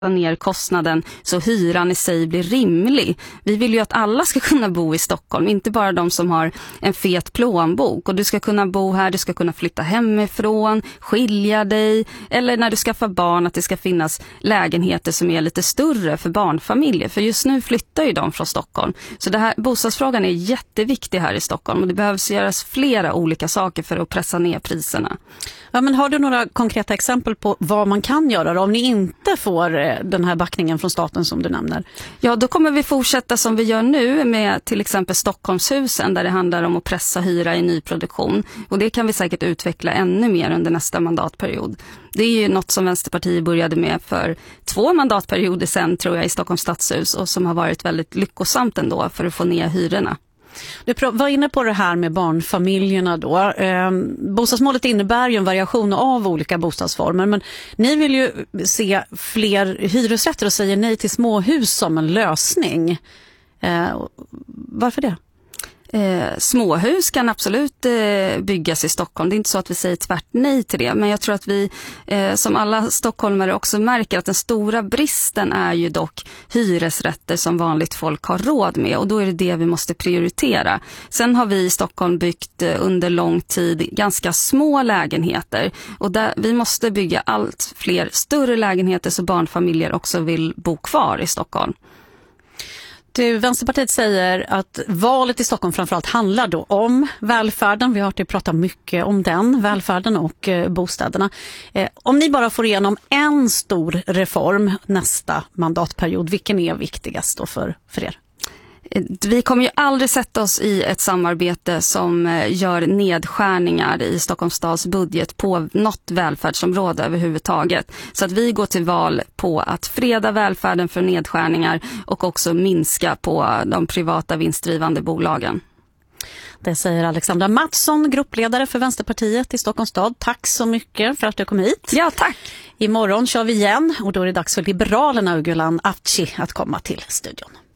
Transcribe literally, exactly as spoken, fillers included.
ner kostnaden så hyran i sig blir rimlig. Vi vill ju att alla ska kunna bo i Stockholm, inte bara de som har en fet plånbok. Och du ska kunna bo här, du ska kunna flytta hemifrån, skilja dig, eller när du skaffar barn att det ska finnas lägenheter som är lite större för barnfamiljer. För just nu flyttar ju de från Stockholm. Så det här, bostadsfrågan är jätteviktig här i Stockholm och det behövs göras flera olika saker för att pressa ner priserna. Ja, men har du några konkreta exempel på vad man kan göra då, om ni inte får den här backningen från staten som du nämner? Ja, då kommer vi fortsätta som vi gör nu med till exempel Stockholmshusen där det handlar om att pressa hyra i nyproduktion. Och det kan vi säkert utveckla ännu mer under nästa mandatperiod. Det är ju något som Vänsterpartiet började med för två mandatperioder sedan tror jag i Stockholms stadshus och som har varit väldigt lyckosamt ändå för att få ner hyrorna. Du var inne på det här med barnfamiljerna då. Eh, bostadsmålet innebär ju en variation av olika bostadsformer, men ni vill ju se fler hyresrätter och säger nej till småhus som en lösning. Eh, varför det? Eh, småhus kan absolut eh, byggas i Stockholm. Det är inte så att vi säger tvärt nej till det. Men jag tror att vi eh, som alla stockholmare också märker att den stora bristen är ju dock hyresrätter som vanligt folk har råd med. Och då är det det vi måste prioritera. Sen har vi i Stockholm byggt eh, under lång tid ganska små lägenheter. Och där, vi måste bygga allt fler större lägenheter så barnfamiljer också vill bo kvar i Stockholm. Du, Vänsterpartiet säger att valet i Stockholm framförallt handlar då om välfärden. Vi har hört dig prata mycket om den, välfärden och eh, bostäderna. Eh, om ni bara får igenom en stor reform nästa mandatperiod, vilken är viktigast då för, för er? Vi kommer ju aldrig sätta oss i ett samarbete som gör nedskärningar i Stockholms stads budget på något välfärdsområde överhuvudtaget. Så att vi går till val på att freda välfärden för nedskärningar och också minska på de privata vinstdrivande bolagen. Det säger Alexandra Mattsson, gruppledare för Vänsterpartiet i Stockholms stad. Tack så mycket för att du kom hit. Ja, tack. Imorgon kör vi igen och då är det dags för Liberalerna och Gulan Avci att komma till studion.